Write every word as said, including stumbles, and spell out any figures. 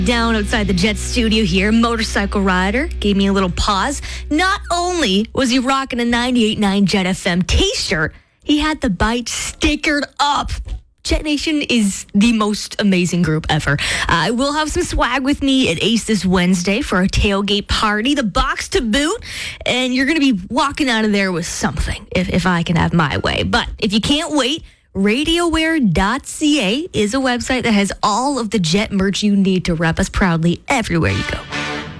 Down outside the Jet studio here, motorcycle rider gave me a little pause. Not only was he rocking a ninety-eight point nine Jet F M t-shirt, he had the bite stickered up. Jet Nation is the most amazing group ever. Uh, I will have some swag with me at Ace this Wednesday for a tailgate party, the box to boot, and you're going to be walking out of there with something, if, if I can have my way. But if you can't wait, radioware dot c a is a website that has all of the Jet merch you need to rep us proudly everywhere you go.